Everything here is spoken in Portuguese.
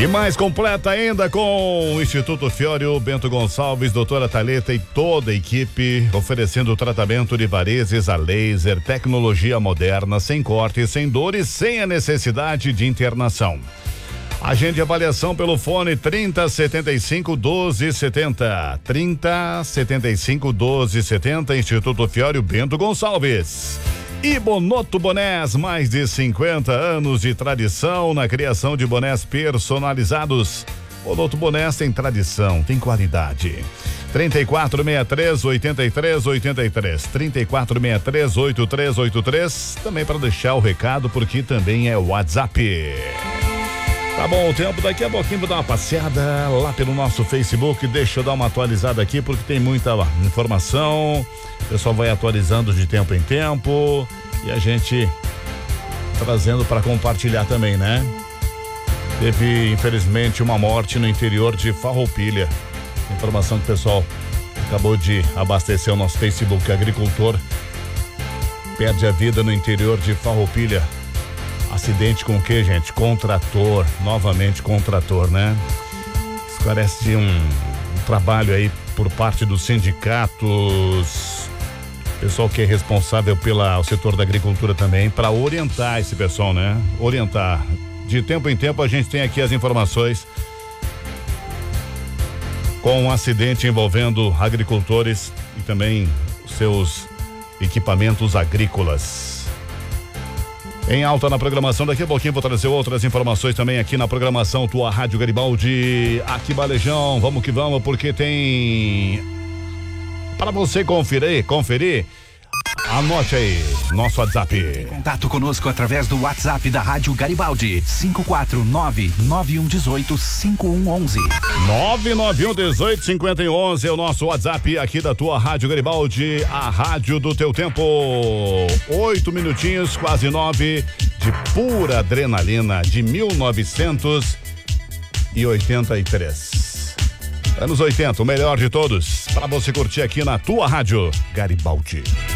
E mais completa ainda com o Instituto Fiório Bento Gonçalves, doutora Thaleta e toda a equipe, oferecendo tratamento de varizes a laser, tecnologia moderna, sem cortes, sem dores, sem a necessidade de internação. Agende avaliação pelo fone 3075-1270. 3075-1270, Instituto Fiório Bento Gonçalves. E Bonoto Bonés, mais de 50 anos de tradição na criação de bonés personalizados. Bonoto Bonés tem tradição, tem qualidade. 3463-8383. 3463-8383. Também para deixar o recado, porque também é WhatsApp. Tá bom o tempo, daqui a pouquinho vou dar uma passeada lá pelo nosso Facebook, deixa eu dar uma atualizada aqui porque tem muita informação, o pessoal vai atualizando de tempo em tempo e a gente trazendo para compartilhar também, né? Teve infelizmente uma morte no interior de Farroupilha, informação que o pessoal acabou de abastecer o nosso Facebook, agricultor perde a vida no interior de Farroupilha. Acidente com o que, gente? Com trator, novamente com trator, né? Parece de um trabalho aí por parte dos sindicatos, pessoal que é responsável pelo setor da agricultura também, para orientar esse pessoal, né? Orientar. De tempo em tempo a gente tem aqui as informações com um acidente envolvendo agricultores e também os seus equipamentos agrícolas. Em alta na programação, daqui a pouquinho vou trazer outras informações também aqui na programação Tua Rádio Garibaldi, aqui Balejão, vamos que vamos, porque tem para você conferir, anote aí, nosso WhatsApp. Contato conosco através do WhatsApp da Rádio Garibaldi, 549-9118-5111. 99118-5111 é o nosso WhatsApp aqui da Tua Rádio Garibaldi, a rádio do teu tempo. 8 minutinhos, quase 9, de pura adrenalina de 1983. Anos 80, o melhor de todos, para você curtir aqui na Tua Rádio Garibaldi.